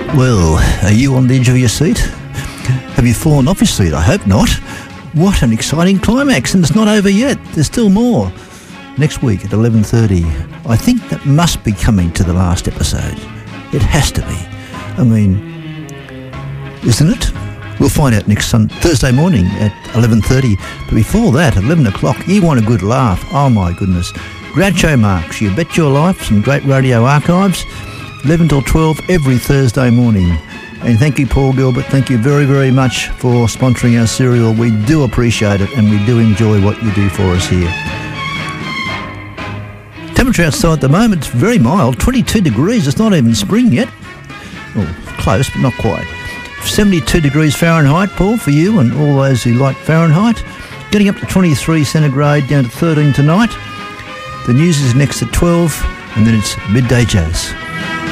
Well, are you on the edge of your seat? Have you fallen off your seat? I hope not. What an exciting climax, and it's not over yet. There's still more. Next week at 11:30. I think that must be coming to the last episode. It has to be. I mean, isn't it? We'll find out next Thursday morning at 11:30. But before that, at 11 o'clock, you want a good laugh. Oh my goodness. Groucho Marx, You Bet Your Life, some great radio archives. 11 till 12 every Thursday morning. And thank you, Paul Gilbert. Thank you very, very much for sponsoring our serial. We do appreciate it, and we do enjoy what you do for us here. Temperature outside at the moment is very mild, 22 degrees. It's not even spring yet. Well, close, but not quite. 72 degrees Fahrenheit, Paul, for you and all those who like Fahrenheit. Getting up to 23 centigrade, down to 13 tonight. The news is next at 12, and then it's Midday Jazz.